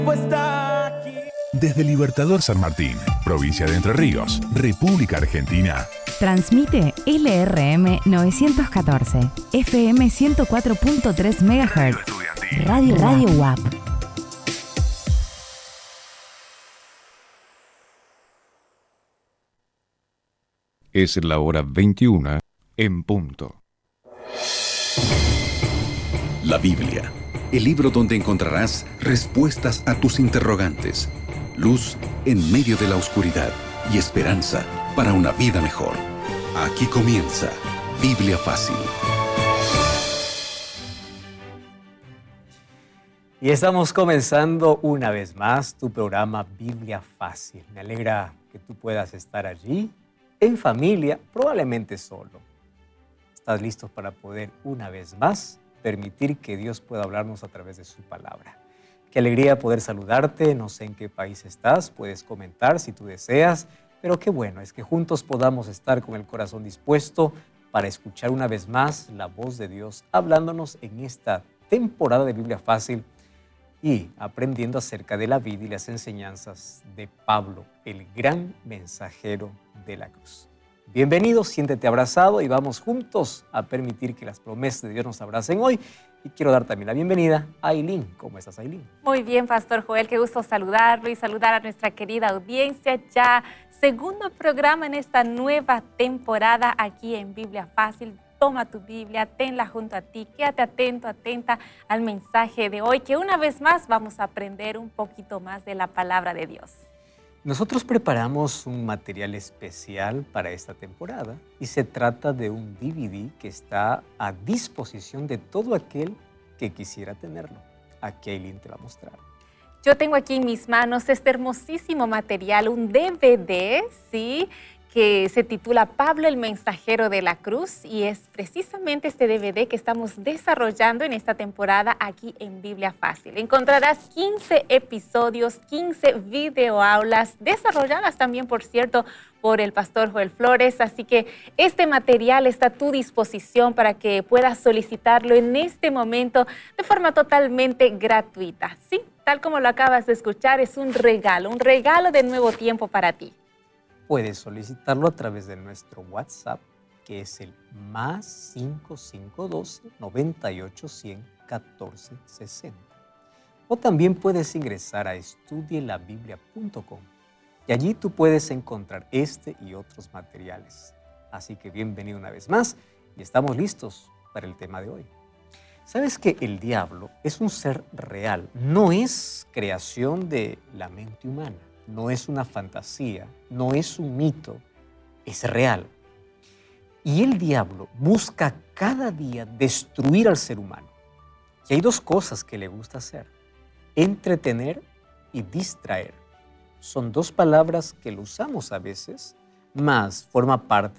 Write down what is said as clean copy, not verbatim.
Desde Libertador San Martín, provincia de Entre Ríos, República Argentina. Transmite LRM 914, FM 104.3 MHz, Radio UAP. Es la hora 21 en punto. La Biblia, el libro donde encontrarás respuestas a tus interrogantes, luz en medio de la oscuridad y esperanza para una vida mejor. Aquí comienza Biblia Fácil. Y estamos comenzando una vez más tu programa Biblia Fácil. Me alegra que tú puedas estar allí, en familia, probablemente solo. ¿Estás listo para poder una vez más permitir que Dios pueda hablarnos a través de su palabra? Qué alegría poder saludarte, no sé en qué país estás, puedes comentar si tú deseas, pero qué bueno es que juntos podamos estar con el corazón dispuesto para escuchar una vez más la voz de Dios hablándonos en esta temporada de Biblia Fácil y aprendiendo acerca de la vida y las enseñanzas de Pablo, el gran mensajero de la cruz. Bienvenido, siéntete abrazado y vamos juntos a permitir que las promesas de Dios nos abracen hoy. Y quiero dar también la bienvenida a Ailín. ¿Cómo estás, Ailín? Muy bien, Pastor Joel, qué gusto saludarlo y saludar a nuestra querida audiencia. Ya segundo programa en esta nueva temporada aquí en Biblia Fácil. Toma tu Biblia, tenla junto a ti, quédate atento, atenta al mensaje de hoy, que una vez más vamos a aprender un poquito más de la palabra de Dios. Nosotros preparamos un material especial para esta temporada y se trata de un DVD que está a disposición de todo aquel que quisiera tenerlo. Aquí Ailín te va a mostrar. Yo tengo aquí en mis manos este hermosísimo material, un DVD, ¿sí?, que se titula Pablo el mensajero de la cruz, y es precisamente este DVD que estamos desarrollando en esta temporada aquí en Biblia Fácil. Encontrarás 15 episodios, 15 videoaulas, desarrolladas también, por cierto, por el pastor Joel Flores, así que este material está a tu disposición para que puedas solicitarlo en este momento de forma totalmente gratuita, ¿sí? Tal como lo acabas de escuchar, es un regalo de nuevo tiempo para ti. Puedes solicitarlo a través de nuestro WhatsApp, que es el más 5512 98 100 14 60. O también puedes ingresar a estudielabiblia.com y allí tú puedes encontrar este y otros materiales. Así que bienvenido una vez más y estamos listos para el tema de hoy. ¿Sabes que el diablo es un ser real? No es creación de la mente humana. No es una fantasía, no es un mito, es real. Y el diablo busca cada día destruir al ser humano. Y hay dos cosas que le gusta hacer: entretener y distraer. Son dos palabras que lo usamos a veces, mas forma parte